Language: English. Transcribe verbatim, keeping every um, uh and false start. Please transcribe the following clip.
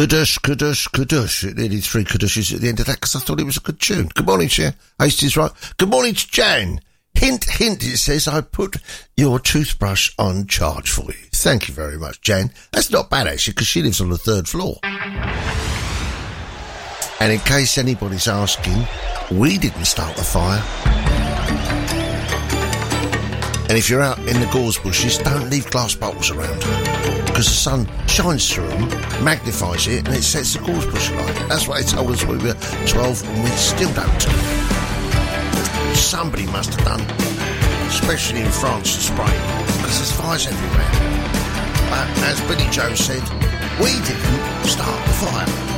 Kudush, kudush, kudush. It needed three kudushes at the end of that because I thought it was a good tune. Good morning to you. Hastings, right? Good morning to Jan. Hint, hint, it says I put your toothbrush on charge for you. Thank you very much, Jan. That's not bad, actually, because she lives on the third floor. And in case anybody's asking, we didn't start the fire. And if you're out in the gorse bushes, don't leave glass bottles around, because the sun shines through them, magnifies it, and it sets the gorse bush alight. That's what they told us when we were twelve, and we still don't. Somebody must have done, especially in France and Spain, because there's fires everywhere. But as Billy Joe said, we didn't start the fire.